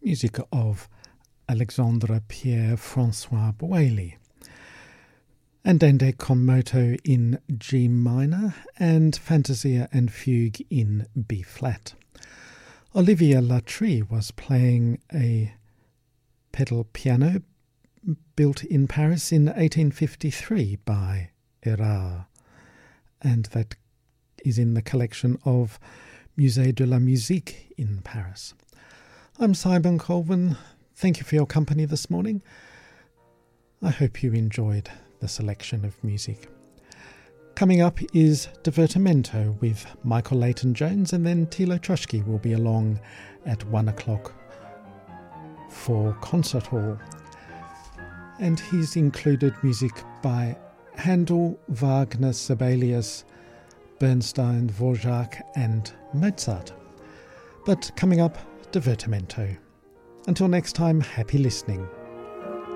music of Alexandre Pierre-François Boilly. Andante con moto in G minor and Fantasia and Fugue in B flat. Olivier Latry was playing a pedal piano built in Paris in 1853 by Erard, and that is in the collection of Musée de la Musique in Paris. I'm Simon Colvin. Thank you for your company this morning. I hope you enjoyed the selection of music. Coming up is Divertimento with Michael Leighton-Jones, and then Thilo Troschke will be along at 1 o'clock for Concert Hall. And he's included music by Handel, Wagner, Sibelius, Bernstein, Dvorak and Mozart. But coming up, Divertimento. Until next time, happy listening.